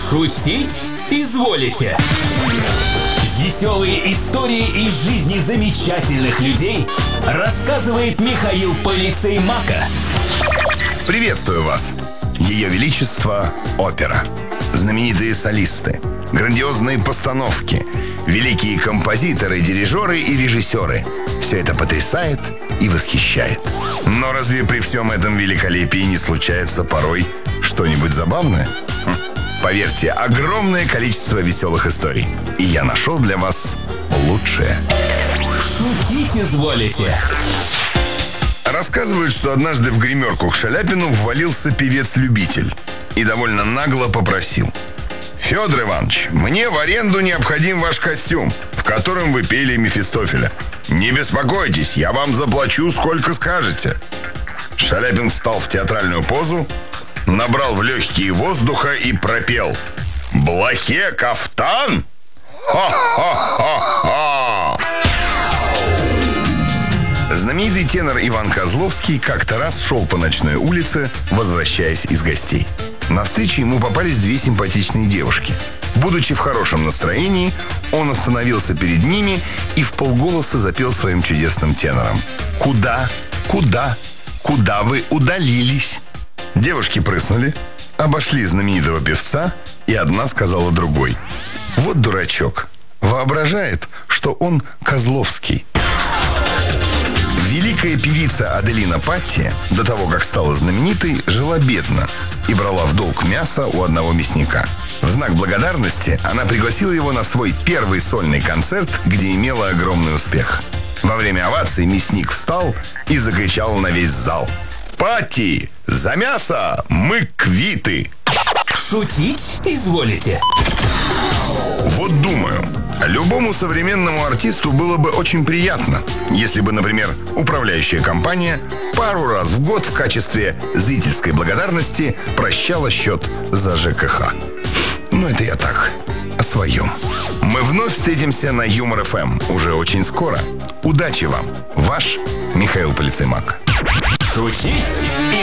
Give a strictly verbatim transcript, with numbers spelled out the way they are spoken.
Шутить изволите? Веселые истории из жизни замечательных людей рассказывает Михаил Полицеймака. Приветствую вас! Ее Величество – опера. Знаменитые солисты, грандиозные постановки, великие композиторы, дирижеры и режиссеры. Все это потрясает и восхищает. Но разве при всем этом великолепии не случается порой что-нибудь забавное? Хм. Поверьте, огромное количество веселых историй. И я нашел для вас лучшее. Шутить изволите? Рассказывают, что однажды в гримерку к Шаляпину ввалился певец-любитель и довольно нагло попросил: «Федор Иванович, мне в аренду необходим ваш костюм, в котором вы пели Мефистофеля. Не беспокойтесь, я вам заплачу, сколько скажете». Шаляпин встал в театральную позу, набрал в легкие воздуха и пропел: «Блохе кафтан? Ха-ха-ха-ха!» Знаменитый тенор Иван Козловский как-то раз шел по ночной улице, возвращаясь из гостей. На встречу ему попались две симпатичные девушки. Будучи в хорошем настроении, он остановился перед ними и вполголоса запел своим чудесным тенором: «Куда, куда, куда вы удалились?» Девушки прыснули, обошли знаменитого певца, и одна сказала другой: «Вот дурачок, воображает, что он Козловский». Великая певица Аделина Патти, до того, как стала знаменитой, жила бедно и брала в долг мясо у одного мясника. В знак благодарности она пригласила его на свой первый сольный концерт, где имела огромный успех. Во время овации мясник встал и закричал на весь зал: «Патти, за мясо мы квиты!» Шутить изволите? Вот думаю, любому современному артисту было бы очень приятно, если бы, например, управляющая компания пару раз в год в качестве зрительской благодарности прощала счет за ЖКХ. Но это я так, о своем. Мы вновь встретимся на Юмор эф эм уже очень скоро. Удачи вам! Ваш Михаил Полицеймак. Шутить